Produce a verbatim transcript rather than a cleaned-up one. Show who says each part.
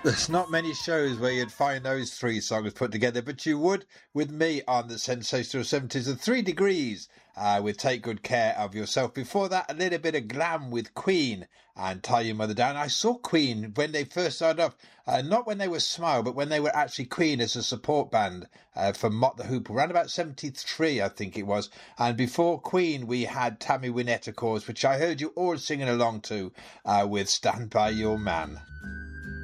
Speaker 1: There's not many shows where you'd find those three songs put together, but you would with me on the Sensational seventies and Three Degrees uh, with Take Good Care of Yourself. Before that, a little bit of glam with Queen and Tie Your Mother Down. I saw Queen when they first started off, uh, not when they were Smile, but when they were actually Queen as a support band uh, for Mott the Hoople, around about seventy-three, I think it was. And before Queen, we had Tammy Wynette, of course, which I heard you all singing along to uh, with Stand By Your Man.